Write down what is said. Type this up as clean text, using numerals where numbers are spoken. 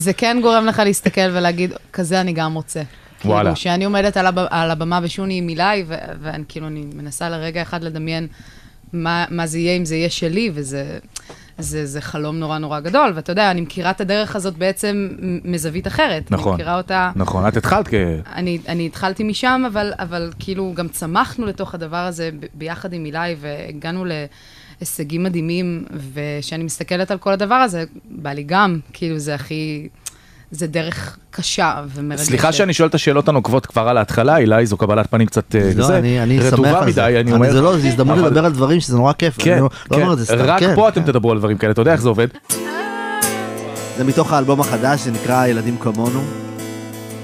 זה כן גורם לך להסתכל ולהגיד, כזה אני גם רוצה. וואלה. כאילו, שאני עומדת על הבמה ושוני עם מילי, ואני כאילו, אני מנסה לרגע אחד לדמיין מה זה יהיה אם זה יהיה שלי, זה חלום נורא נורא גדול, ואתה יודע, אני מכירה את הדרך הזאת בעצם מזווית אחרת. נכון. אני מכירה אותה... נכון, את התחלת אני התחלתי משם, אבל כאילו גם צמחנו לתוך הדבר הזה ביחד עם מילי, והגענו להישגים מדהימים, ושאני מסתכלת על כל הדבר הזה, בא לי גם, כאילו זה הכי... זה דרך קשה ומרגשת. סליחה שאני שואל את השאלות הנוקבות כבר על ההתחלה, אילי, זו קבלת פנים קצת לא, אני שמח על זה. אני אומר... זה לא, זה הזדמנות לדבר על דברים שזה נורא כיף. כן, רק פה אתם כן. תדברו על דברים כאלה, אתה יודע איך זה עובד? זה מתוך האלבום החדש, זה נקרא ילדים כמונו.